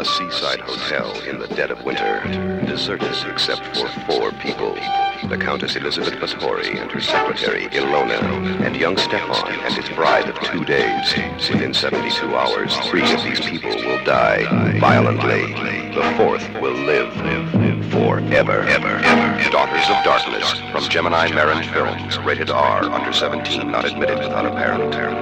A seaside hotel in the dead of winter, deserted except for 4 people. The Countess Elizabeth Bathory and her secretary Ilona, and young Stefan and his bride of 2 days. Within 72 hours, 3 of these people will die violently. The 4th will live forever. Daughters of Darkness from Gemini Marin Films. Rated R, under 17, not admitted without a parent.